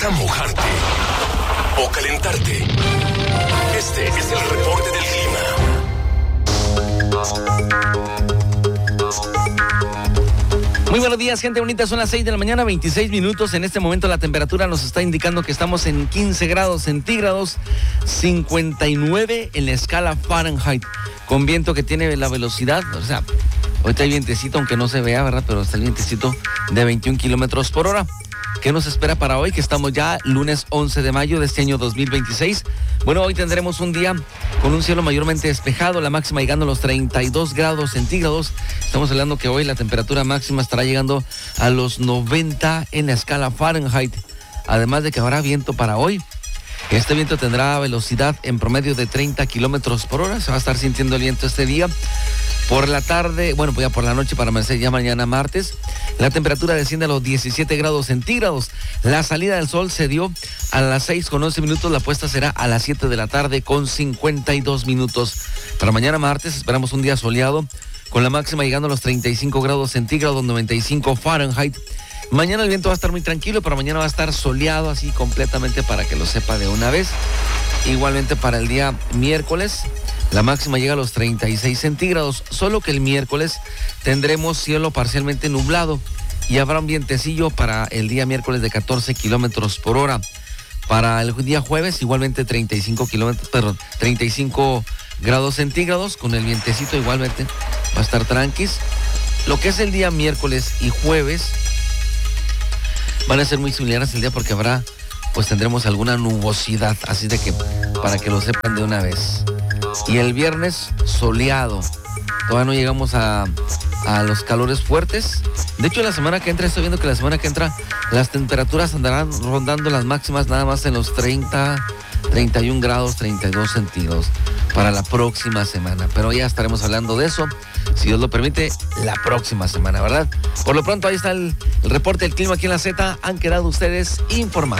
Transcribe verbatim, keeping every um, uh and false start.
a mojarte o calentarte? Este es el reporte del clima. Muy buenos días, gente bonita. Son las seis de la mañana, veintiséis minutos. En este momento la temperatura nos está indicando que estamos en quince grados centígrados, cincuenta y nueve en la escala Fahrenheit, con viento que tiene la velocidad, o sea, ahorita hay vientecito, aunque no se vea, ¿verdad? Pero está el vientecito de veintiún kilómetros por hora. ¿Qué nos espera para hoy? Que estamos ya lunes once de mayo de este año dos mil veintiséis. Bueno, hoy tendremos un día con un cielo mayormente despejado, la máxima llegando a los treinta y dos grados centígrados. Estamos hablando que hoy la temperatura máxima estará llegando a los noventa en la escala Fahrenheit. Además de que habrá viento para hoy. Este viento tendrá velocidad en promedio de treinta kilómetros por hora. Se va a estar sintiendo el viento este día. Por la tarde, bueno, pues ya por la noche para amanecer ya mañana martes, la temperatura desciende a los diecisiete grados centígrados. La salida del sol se dio a las seis con once minutos, la puesta será a las siete de la tarde con cincuenta y dos minutos. Para mañana martes esperamos un día soleado, con la máxima llegando a los treinta y cinco grados centígrados, noventa y cinco Fahrenheit. Mañana el viento va a estar muy tranquilo, pero mañana va a estar soleado así completamente para que lo sepa de una vez. Igualmente para el día miércoles, la máxima llega a los treinta y seis centígrados, solo que el miércoles tendremos cielo parcialmente nublado y habrá un vientecillo para el día miércoles de catorce kilómetros por hora. Para el día jueves, igualmente treinta y cinco kilómetros, perdón, treinta y cinco grados centígrados, con el vientecito igualmente va a estar tranquis. Lo que es el día miércoles y jueves van a ser muy similares el día porque habrá, pues tendremos alguna nubosidad, así de que para que lo sepan de una vez. Y el viernes soleado, todavía no llegamos a, a los calores fuertes. De hecho, la semana que entra, estoy viendo que la semana que entra las temperaturas andarán rondando las máximas nada más en los treinta, treinta y un grados, treinta y dos centígrados para la próxima semana. Pero ya estaremos hablando de eso, si Dios lo permite, la próxima semana, ¿verdad? Por lo pronto, ahí está el, el reporte del clima aquí en la Z. Han quedado ustedes informados.